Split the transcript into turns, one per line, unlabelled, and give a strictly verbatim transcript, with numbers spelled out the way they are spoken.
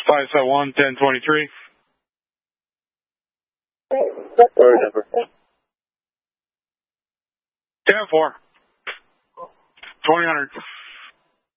five seven one, ten twenty-three.
Or number.
ten four. twenty hundred.